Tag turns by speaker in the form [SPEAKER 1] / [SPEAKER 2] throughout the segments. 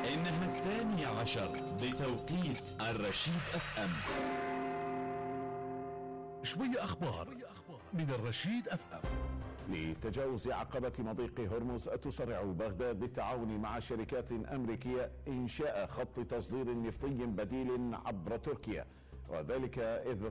[SPEAKER 1] إنها 12 بتوقيت الرشيد اف ام.
[SPEAKER 2] شوية أخبار من الرشيد اف ام.
[SPEAKER 3] لتجاوز عقبة مضيق هرمز تسرع بغداد بالتعاون مع شركات أمريكية إنشاء خط تصدير نفطي بديل عبر تركيا، وذلك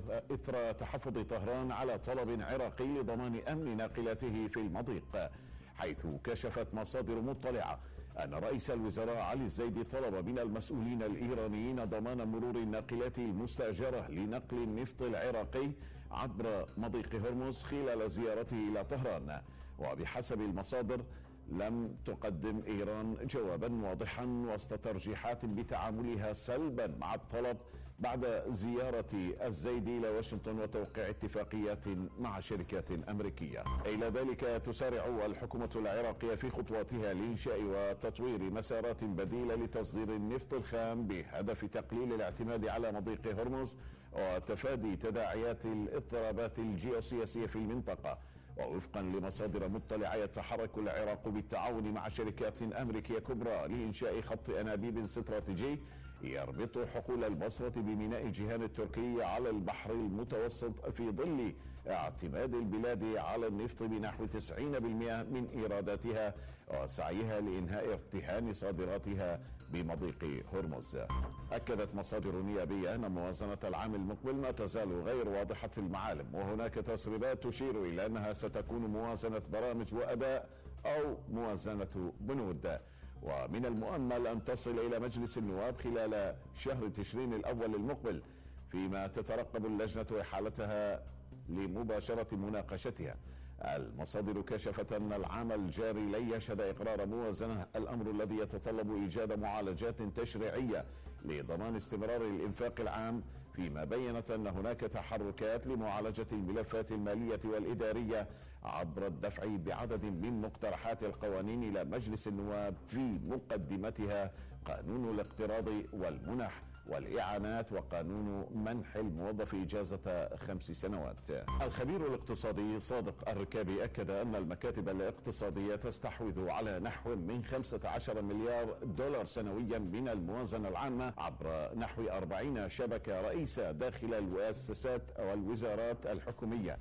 [SPEAKER 3] إثر تحفظ طهران على طلب عراقي لضمان أمن ناقلاته في المضيق، حيث كشفت مصادر مطلعة أن رئيس الوزراء علي الزيدي طلب من المسؤولين الإيرانيين ضمان مرور الناقلات المستأجرة لنقل النفط العراقي عبر مضيق هرمز خلال زيارته إلى طهران. وبحسب المصادر لم تقدم إيران جوابا واضحا وسط ترجيحات بتعاملها سلبا مع الطلب بعد زيارة الزيدي إلى واشنطن وتوقيع اتفاقيات مع شركات أمريكية. إلى ذلك تسارع الحكومة العراقية في خطواتها لإنشاء وتطوير مسارات بديلة لتصدير النفط الخام بهدف تقليل الاعتماد على مضيق هرمز وتفادي تداعيات الاضطرابات الجيوسياسية في المنطقة. ووفقا لمصادر مطلعة يتحرك العراق بالتعاون مع شركات أمريكية كبرى لإنشاء خط أنابيب استراتيجي يربط حقول البصرة بميناء جيهان التركي على البحر المتوسط في ظل اعتماد البلاد على النفط بنحو 90% من إيراداتها وسعيها لإنهاء ارتهان صادراتها بمضيق هرمز. أكدت مصادر نيابية أن موازنة العام المقبل ما تزال غير واضحة المعالم، وهناك تسريبات تشير إلى أنها ستكون موازنة برامج وأداء أو موازنة بنود. ومن المؤمل أن تصل إلى مجلس النواب خلال شهر تشرين الأول المقبل، فيما تترقب اللجنة إحالتها لمباشرة مناقشتها. المصادر كشفت أن العام الجاري لن يشهد إقرار موازنة، الأمر الذي يتطلب إيجاد معالجات تشريعية لضمان استمرار الإنفاق العام، فيما بينت أن هناك تحركات لمعالجة الملفات المالية والإدارية عبر الدفع بعدد من مقترحات القوانين إلى مجلس النواب، في مقدمتها قانون الاقتراض والمنح والإعانات وقانون منح الموظف إجازة 5 سنوات. الخبير الاقتصادي صادق الركابي أكد أن المكاتب الاقتصادية تستحوذ على نحو من 15 مليار دولار سنويا من الموازنة العامة عبر نحو 40 شبكة رئيسة داخل المؤسسات والوزارات الحكومية،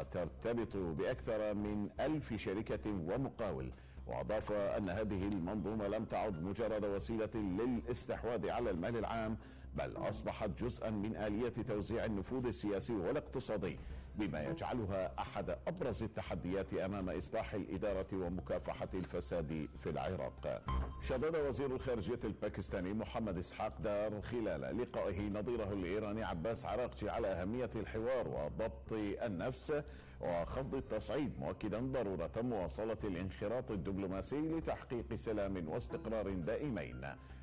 [SPEAKER 3] وترتبط بأكثر من 1000 شركة ومقاول. وأضاف أن هذه المنظومة لم تعد مجرد وسيلة للاستحواذ على المال العام، بل أصبحت جزءا من آلية توزيع النفوذ السياسي والاقتصادي، بما يجعلها أحد أبرز التحديات أمام إصلاح الإدارة ومكافحة الفساد في العراق. شدد وزير الخارجية الباكستاني محمد إسحاق دار خلال لقائه نظيره الإيراني عباس عراقجي على أهمية الحوار وضبط النفس وخفض التصعيد، مؤكدا ضرورة مواصلة الانخراط الدبلوماسي لتحقيق سلام واستقرار دائمين.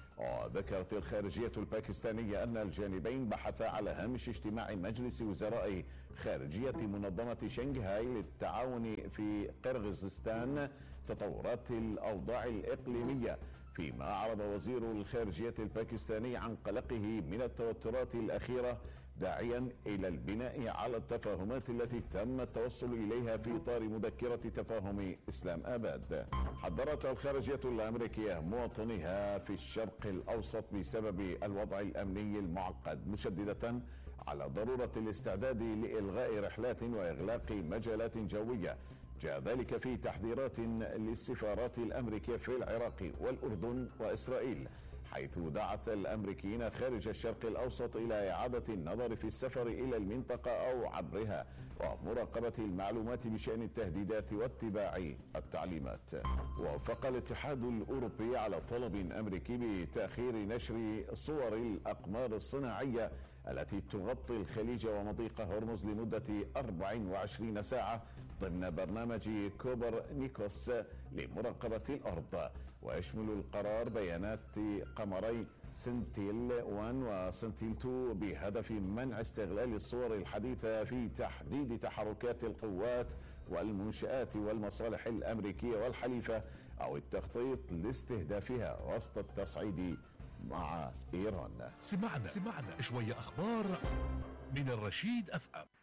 [SPEAKER 3] وذكرت الخارجية الباكستانية أن الجانبين بحثا على هامش اجتماع مجلس وزراء خارجية منظمة شنغهاي للتعاون في قرغيزستان تطورات الأوضاع الإقليمية، فيما أعرب وزير الخارجية الباكستاني عن قلقه من التوترات الأخيرة، داعيا إلى البناء على التفاهمات التي تم التوصل إليها في إطار مذكرة تفاهم إسلام آباد. حذرت الخارجية الأمريكية مواطنيها في الشرق الأوسط بسبب الوضع الأمني المعقد، مشددة على ضرورة الاستعداد لإلغاء رحلات وإغلاق مجالات جوية. جاء ذلك في تحذيرات للسفارات الأمريكية في العراق والأردن وإسرائيل، حيث دعت الأمريكيين خارج الشرق الأوسط إلى إعادة النظر في السفر إلى المنطقة أو عبرها، ومراقبة المعلومات بشأن التهديدات واتباع التعليمات. وافق الاتحاد الأوروبي على طلب أمريكي بتأخير نشر صور الأقمار الصناعية التي تغطي الخليج ومضيق هرمز لمدة 24 ساعة ضمن برنامج كوبرنيكوس لمراقبة الأرض. ويشمل القرار بيانات قمري سنتيل 1 وسنتيل 2 بهدف منع استغلال الصور الحديثة في تحديد تحركات القوات والمنشآت والمصالح الأمريكية والحليفة أو التخطيط لاستهدافها وسط التصعيد مع إيران.
[SPEAKER 2] سمعنا شوية أخبار من الرشيد اف ام.